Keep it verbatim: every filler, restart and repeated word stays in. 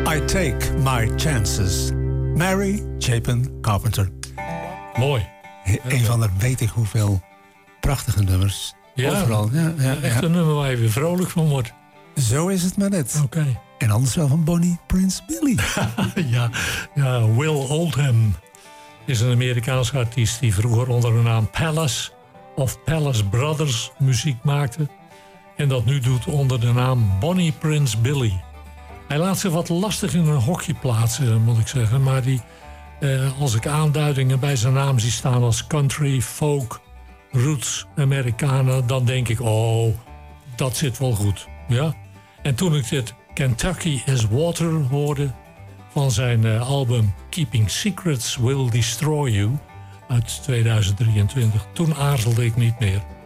I Take My Chances. Mary Chapin Carpenter. Mooi. He, een van de weet ik hoeveel prachtige nummers. Ja, overal. Ja, ja, echt ja. een nummer waar je weer vrolijk van wordt. Zo is het maar net. Oké. Okay. En anders wel van Bonnie Prince Billy. ja, ja, Will Oldham is een Amerikaanse artiest die vroeger onder de naam Palace of Palace Brothers muziek maakte. En dat nu doet onder de naam Bonnie Prince Billy. Hij laat zich wat lastig in een hokje plaatsen, moet ik zeggen. Maar die, eh, als ik aanduidingen bij zijn naam zie staan als country, folk, roots, Americana, dan denk ik, oh, dat zit wel goed. Ja? En toen ik dit Kentucky as Water hoorde van zijn uh, album Keeping Secrets Will Destroy You uit tweeduizend drieëntwintig, toen aarzelde ik niet meer.